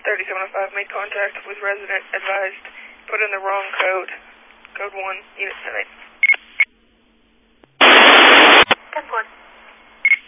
3705, made contact with resident, advised, put in the wrong code. Code 1, Unit 10.